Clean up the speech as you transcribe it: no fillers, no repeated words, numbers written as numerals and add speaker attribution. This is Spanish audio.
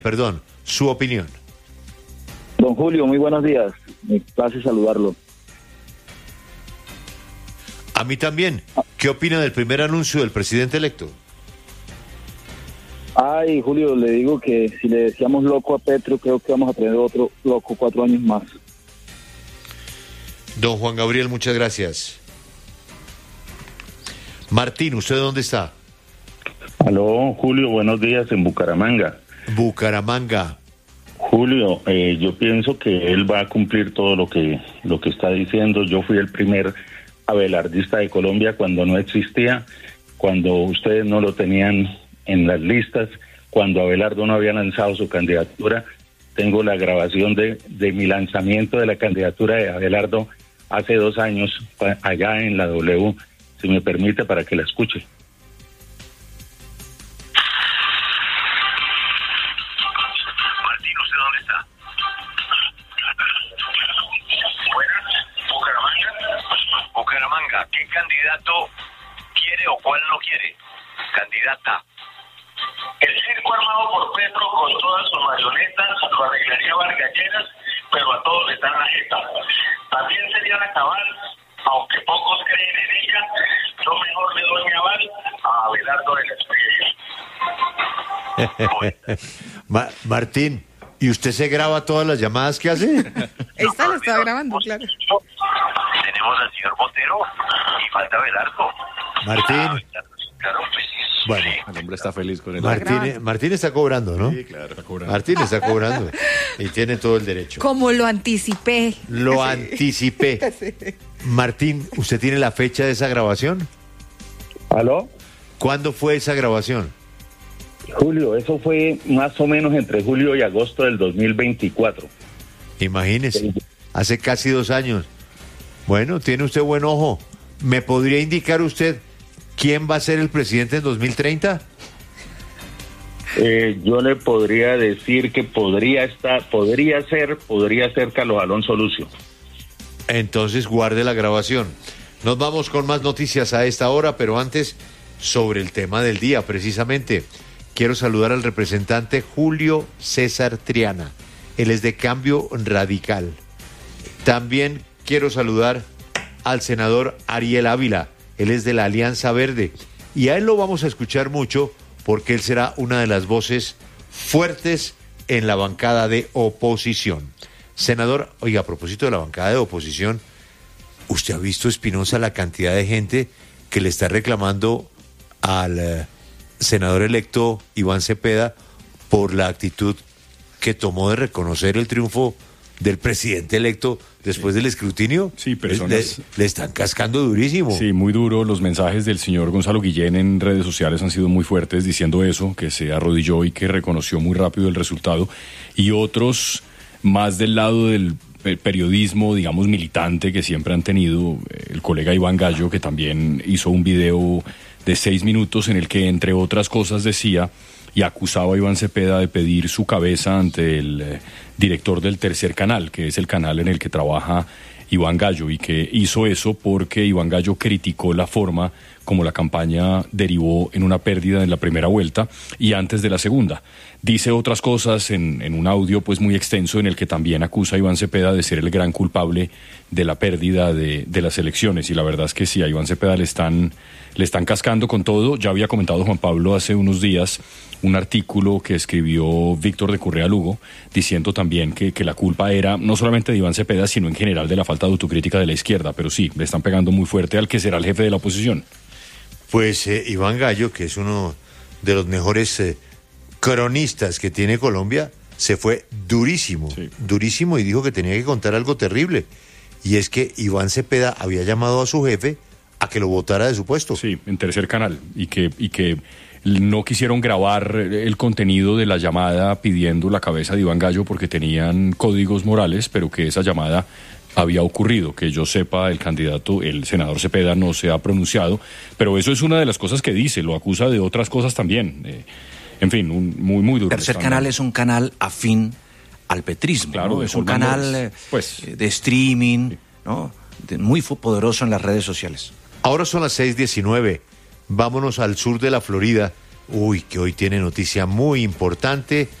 Speaker 1: Perdón, su opinión.
Speaker 2: Don Julio, muy buenos días. Me place saludarlo.
Speaker 1: A mí también. ¿Qué opina del primer anuncio del presidente electo?
Speaker 2: Ay, Julio, le digo que si le decíamos loco a Petro, creo que vamos a tener otro loco 4 años más.
Speaker 1: Don Juan Gabriel, muchas gracias. Martín, ¿usted dónde está?
Speaker 3: Aló, Julio, buenos días, en Bucaramanga.
Speaker 1: Bucaramanga.
Speaker 3: Julio, yo pienso que él va a cumplir todo lo que está diciendo. Yo fui el primer abelardista de Colombia cuando no existía, cuando ustedes no lo tenían en las listas, cuando Abelardo no había lanzado su candidatura. Tengo la grabación de mi lanzamiento de la candidatura de Abelardo hace 2 años, allá en la W, si me permite, para que la escuche.
Speaker 4: Martín, ¿usted dónde está? Buenas, Bucaramanga, ¿qué candidato quiere o cuál no quiere? Candidata. El circo armado por Petro con todas sus marionetas lo arreglaría Vargas Lleras, pero a todos les dan la jeta. También sería la cabal, aunque pocos creen en ella. Yo mejor le doy mi aval a Abelardo de la Espriella.
Speaker 1: Martín, ¿y usted se graba todas las llamadas que hace?
Speaker 5: Esta la estaba grabando, claro.
Speaker 4: Tenemos al señor Botero y falta Abelardo.
Speaker 1: Martín.
Speaker 4: Claro, pues sí.
Speaker 1: Bueno,
Speaker 6: el hombre está feliz con él.
Speaker 1: Martín está cobrando, ¿no?
Speaker 6: Sí, claro, está cobrando.
Speaker 1: Martín está cobrando y tiene todo el derecho.
Speaker 5: Como lo anticipé.
Speaker 1: Lo anticipé.
Speaker 5: Sí.
Speaker 1: Martín, ¿usted tiene la fecha de esa grabación?
Speaker 3: ¿Aló?
Speaker 1: ¿Cuándo fue esa grabación?
Speaker 3: Julio, eso fue más o menos entre julio y agosto del 2024.
Speaker 1: Imagínese, hace casi 2 años. Bueno, tiene usted buen ojo. ¿Me podría indicar usted quién va a ser el presidente en 2030?
Speaker 3: Yo le podría decir que podría ser Carlos Alonso Lucio.
Speaker 1: Entonces guarde la grabación. Nos vamos con más noticias a esta hora, pero antes, sobre el tema del día, precisamente, quiero saludar al representante Julio César Triana. Él es de Cambio Radical. También quiero saludar al senador Ariel Ávila. Él es de la Alianza Verde. Y a él lo vamos a escuchar mucho porque él será una de las voces fuertes en la bancada de oposición. Senador, oiga, a propósito de la bancada de oposición, ¿usted ha visto, Espinosa, la cantidad de gente que le está reclamando al senador electo Iván Cepeda por la actitud que tomó de reconocer el triunfo del presidente electo después del escrutinio?
Speaker 7: Sí, personas
Speaker 1: le están cascando durísimo.
Speaker 7: Sí, muy duro. Los mensajes del señor Gonzalo Guillén en redes sociales han sido muy fuertes diciendo eso, que se arrodilló y que reconoció muy rápido el resultado. Y otros más del lado del periodismo, digamos, militante que siempre han tenido. El colega Iván Gallo, que también hizo un video de 6 minutos en el que, entre otras cosas, decía y acusaba a Iván Cepeda de pedir su cabeza ante el director del Tercer Canal, que es el canal en el que trabaja Iván Gallo, y que hizo eso porque Iván Gallo criticó la forma como la campaña derivó en una pérdida en la primera vuelta y antes de la segunda. Dice otras cosas en un audio pues muy extenso en el que también acusa a Iván Cepeda de ser el gran culpable de la pérdida de las elecciones, y la verdad es que sí, a Iván Cepeda le están cascando con todo. Ya había comentado Juan Pablo hace unos días un artículo que escribió Víctor de Correa Lugo, diciendo también que la culpa era no solamente de Iván Cepeda, sino en general de la falta de autocrítica de la izquierda, pero sí, le están pegando muy fuerte al que será el jefe de la oposición.
Speaker 1: Pues Iván Gallo, que es uno de los mejores cronistas que tiene Colombia, se fue durísimo, durísimo, y dijo que tenía que contar algo terrible, y es que Iván Cepeda había llamado a su jefe a que lo votara de su puesto.
Speaker 7: Sí, en Tercer Canal, y que no quisieron grabar el contenido de la llamada pidiendo la cabeza de Iván Gallo porque tenían códigos morales, pero que esa llamada había ocurrido. Que yo sepa, el candidato, el senador Cepeda, no se ha pronunciado, pero eso es una de las cosas que dice, lo acusa de otras cosas también. En fin, muy, muy duro.
Speaker 6: Tercer Canal es un canal afín al petrismo,
Speaker 7: claro,
Speaker 6: ¿no? Es un canal de streaming, ¿no? Muy poderoso en las redes sociales.
Speaker 1: Ahora son las 6:19. Vámonos al sur de la Florida. Uy, que hoy tiene noticia muy importante.